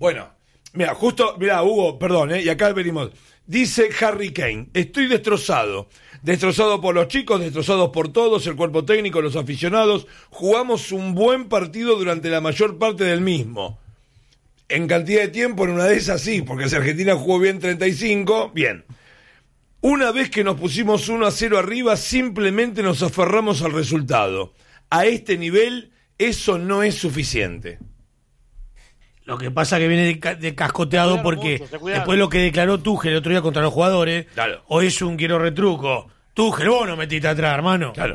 Bueno, mira, Hugo, perdón, y acá venimos. Dice Harry Kane, estoy destrozado por los chicos, destrozados por todos, el cuerpo técnico, los aficionados. Jugamos un buen partido durante la mayor parte del mismo. En cantidad de tiempo, en una de esas sí, porque si Argentina jugó bien 35, bien. Una vez que nos pusimos 1-0 arriba, simplemente nos aferramos al resultado. A este nivel, eso no es suficiente. Lo que pasa que viene de cascoteado porque después lo que declaró Tuchel el otro día contra los jugadores, claro. Hoy es un quiero retruco. Tuchel, vos no metiste atrás, hermano. Claro.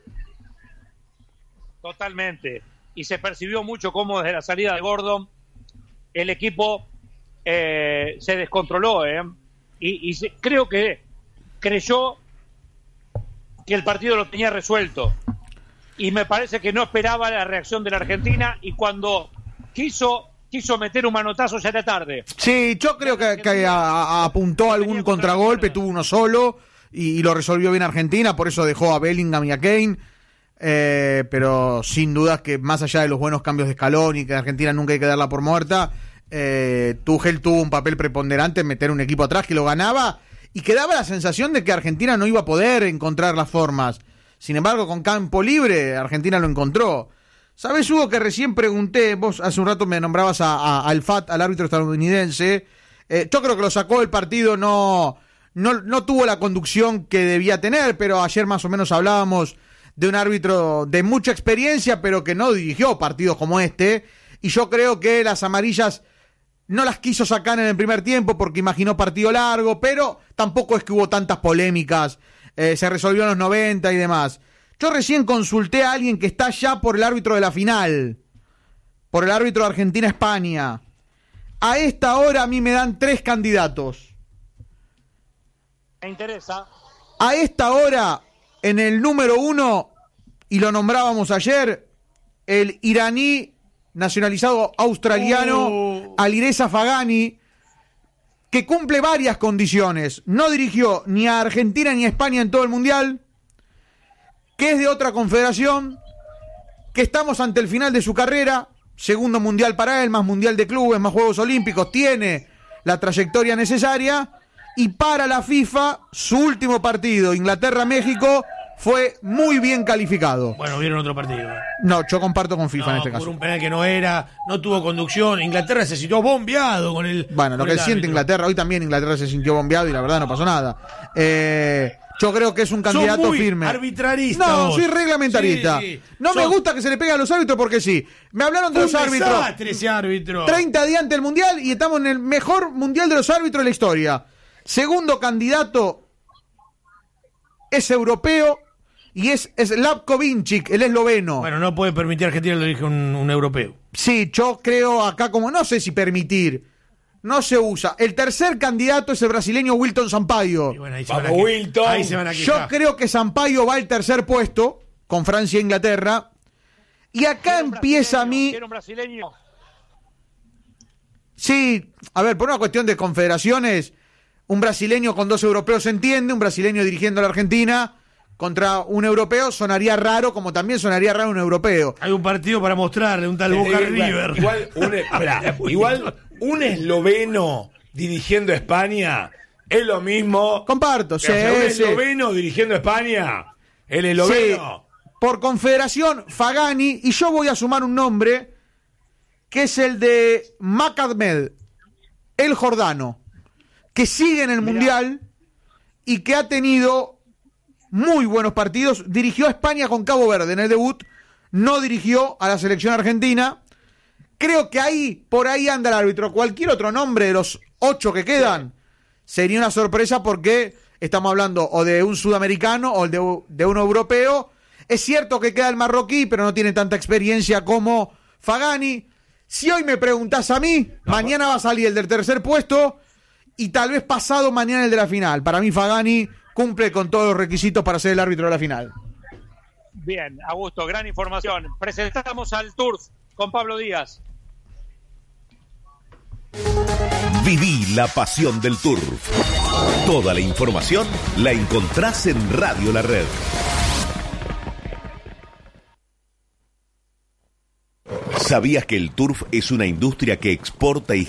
Totalmente. Y se percibió mucho cómo desde la salida de Gordon el equipo se descontroló. Creo que creyó que el partido lo tenía resuelto. Y me parece que no esperaba la reacción de la Argentina y cuando quiso meter un manotazo ya era tarde. Sí, yo creo que apuntó algún contragolpe, tuvo uno solo y lo resolvió bien Argentina, por eso dejó a Bellingham y a Kane, pero sin dudas que más allá de los buenos cambios de escalón y que Argentina nunca hay que darla por muerta, Tuchel tuvo un papel preponderante en meter un equipo atrás que lo ganaba y que daba la sensación de que Argentina no iba a poder encontrar las formas. Sin embargo, con campo libre, Argentina lo encontró. ¿Sabés, Hugo, que recién pregunté, vos hace un rato me nombrabas al FAT, al árbitro estadounidense? Yo creo que lo sacó del partido, no tuvo la conducción que debía tener, pero ayer más o menos hablábamos de un árbitro de mucha experiencia, pero que no dirigió partidos como este, y yo creo que las amarillas no las quiso sacar en el primer tiempo porque imaginó partido largo, pero tampoco es que hubo tantas polémicas, se resolvió en los 90 y demás. Yo recién consulté a alguien que está ya por el árbitro de la final, por el árbitro de Argentina-España. A esta hora a mí me dan 3 candidatos. Me interesa. A esta hora, en el número 1, y lo nombrábamos ayer, el iraní nacionalizado australiano Alireza Fagani, que cumple varias condiciones. No dirigió ni a Argentina ni a España en todo el Mundial, que es de otra confederación, que estamos ante el final de su carrera, segundo mundial para él, más mundial de clubes, más Juegos Olímpicos, tiene la trayectoria necesaria, y para la FIFA, su último partido, Inglaterra-México, fue muy bien calificado. Bueno, vieron otro partido. No, yo comparto con FIFA en este caso. Por un penal que no era, no tuvo conducción, Inglaterra se sintió bombeado con el... Bueno, lo que siente Inglaterra, hoy también Inglaterra se sintió bombeado y la verdad no pasó nada. Yo creo que es un candidato muy firme. Arbitrarista. No, vos. soy reglamentarista. Sí. No me gusta que se le pegue a los árbitros porque sí. Me hablaron de los árbitros. Ese árbitro. 30 días antes del Mundial y estamos en el mejor Mundial de los árbitros de la historia. Segundo candidato es europeo y es Slavko Vinčić, el esloveno. Bueno, no puede permitir a Argentina lo dirige un europeo. Sí, yo creo acá como no sé si permitir. No se usa. El tercer candidato es el brasileño Wilton Sampaio. Bueno, ahí se van a quejar. Yo creo que Sampaio va al tercer puesto con Francia e Inglaterra. Y acá empieza a mí... ¿Quiere un brasileño? Sí, a ver, por una cuestión de confederaciones, un brasileño con 2 europeos se entiende, un brasileño dirigiendo a la Argentina contra un europeo sonaría raro, como también sonaría raro un europeo. Hay un partido para mostrarle, un tal Boca River. Igual un esloveno dirigiendo a España es lo mismo. Comparto, sí. Un esloveno dirigiendo a España, el esloveno. Sí, por confederación, Fagani, y yo voy a sumar un nombre que es el de Macadmed, el jordano, que sigue en el Mundial y que ha tenido muy buenos partidos. Dirigió a España con Cabo Verde en el debut, no dirigió a la selección argentina. Creo que por ahí anda el árbitro. Cualquier otro nombre de los 8 que quedan sería una sorpresa porque estamos hablando o de un sudamericano o de un europeo. Es cierto que queda el marroquí, pero no tiene tanta experiencia como Fagani. Si hoy me preguntás a mí, mañana va a salir el del tercer puesto y tal vez pasado mañana el de la final. Para mí Fagani cumple con todos los requisitos para ser el árbitro de la final. Bien, Augusto, gran información. Presentamos al Turf con Pablo Díaz. Viví la pasión del Turf. Toda la información la encontrás en Radio La Red. ¿Sabías que el Turf es una industria que exporta y